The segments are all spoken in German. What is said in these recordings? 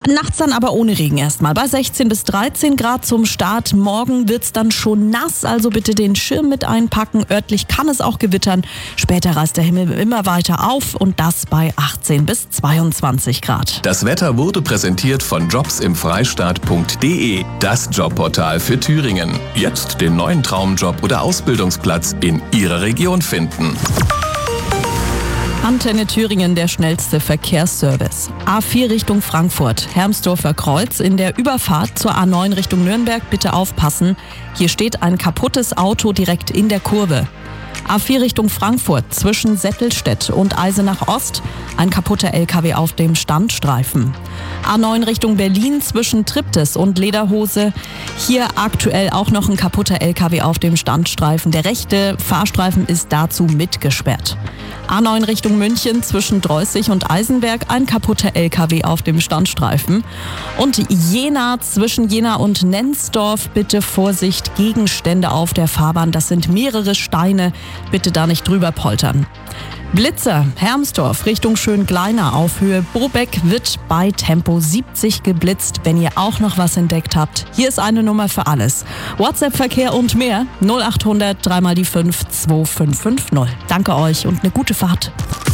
Nachts dann aber ohne Regen erstmal. Bei 16 bis 13 Grad zum Start. Morgen wird's dann schon nass, also bitte den Schirm mit einpacken. Örtlich kann es auch gewittern. Später reißt der Himmel immer weiter auf und das bei 18 bis 22 Grad. Das Wetter wurde präsentiert von jobsimfreistaat.de, das Jobportal für Thüringen. Jetzt den neuen Traumjob oder Ausbildungsplatz in Ihrer Region finden. Antenne Thüringen, der schnellste Verkehrsservice. A4 Richtung Frankfurt, Hermsdorfer Kreuz. In der Überfahrt zur A9 Richtung Nürnberg bitte aufpassen. Hier steht ein kaputtes Auto direkt in der Kurve. A4 Richtung Frankfurt, zwischen Settelstedt und Eisenach Ost, ein kaputter LKW auf dem Standstreifen. A9 Richtung Berlin, zwischen Triptis und Lederhose, hier aktuell auch noch ein kaputter LKW auf dem Standstreifen. Der rechte Fahrstreifen ist dazu mitgesperrt. A9 Richtung München, zwischen Dreußig und Eisenberg, ein kaputter LKW auf dem Standstreifen. Und Jena, zwischen Jena und Nensdorf, bitte Vorsicht, Gegenstände auf der Fahrbahn. Das sind mehrere Steine, bitte da nicht drüber poltern. Blitzer, Hermsdorf Richtung Schöngleiner auf Höhe Bobeck wird bei Tempo 70 geblitzt. Wenn ihr auch noch was entdeckt habt, hier ist eine Nummer für alles. WhatsApp-Verkehr und mehr 0800 3 mal die 5 2550. Danke euch und eine gute Fahrt.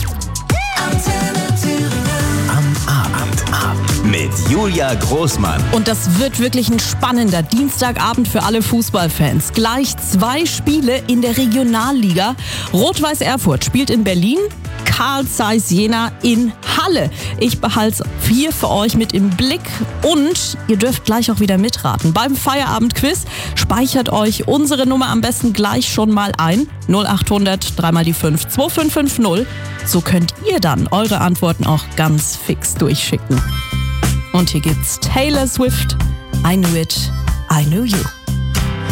Am Abend mit Julia Großmann. Und das wird wirklich ein spannender Dienstagabend für alle Fußballfans. Gleich 2 Spiele in der Regionalliga. Rot-Weiß Erfurt spielt in Berlin, Carl Zeiss Jena in Halle. Ich behalte es hier für euch mit im Blick und ihr dürft gleich auch wieder mitraten. Beim Feierabend-Quiz speichert euch unsere Nummer am besten gleich schon mal ein. 0800 3 mal die 5 2550. So könnt ihr dann eure Antworten auch ganz fix durchschicken. Und hier gibt's Taylor Swift, I Knew It, I Knew You.